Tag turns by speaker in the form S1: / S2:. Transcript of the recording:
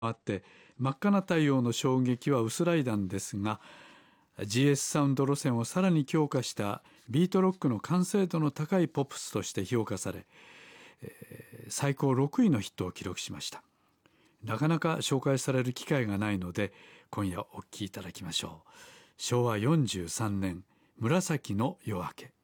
S1: あって真っ赤な太陽の衝撃は薄らいだんですが、 GS サウンド路線をさらに強化したビートロックの完成度の高いポップスとして評価され、最高6位のヒットを記録しました。なかなか紹介される機会がないので今夜お聴きいただきましょう。昭和43年紫の夜明け。